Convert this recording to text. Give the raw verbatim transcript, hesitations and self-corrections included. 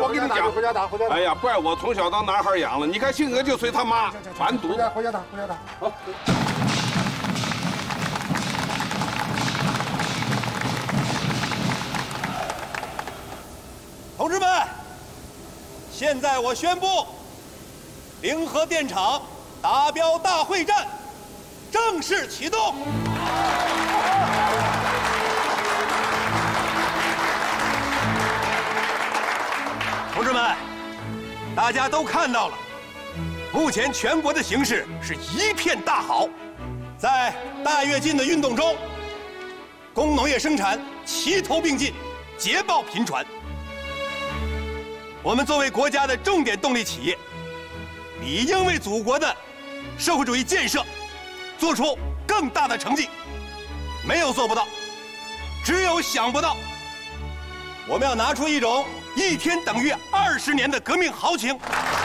我跟你讲， 回家打，回家打。 哎呀，怪我从小当男孩养了，你看性格就随他妈，完犊子。 回家打，回家打。好。 同志们，现在我宣布，灵河电厂达标大会战正式启动。同志们，大家都看到了，目前全国的形势是一片大好，在大跃进的运动中，工农业生产齐头并进，捷报频传。我们作为国家的重点动力企业，理应为祖国的社会主义建设做出更大的成绩。没有做不到，只有想不到。我们要拿出一种一天等于二十年的革命豪情。